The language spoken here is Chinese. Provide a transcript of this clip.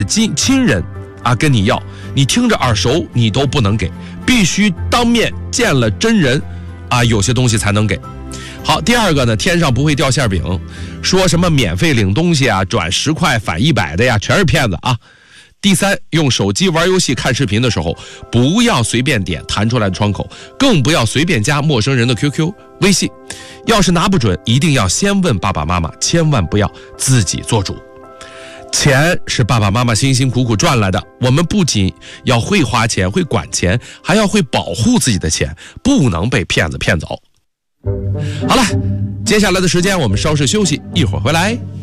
亲人啊跟你要，你听着耳熟你都不能给，必须当面见了真人啊，有些东西才能给。好，第二个呢，天上不会掉馅饼，说什么免费领东西啊，转10块返100的呀，全是骗子啊。第三，用手机玩游戏看视频的时候，不要随便点弹出来的窗口，更不要随便加陌生人的 QQ、微信。要是拿不准，一定要先问爸爸妈妈，千万不要自己做主。钱是爸爸妈妈辛辛苦苦赚来的，我们不仅要会花钱、会管钱，还要会保护自己的钱，不能被骗子骗走。好了，接下来的时间我们稍事休息，一会儿回来。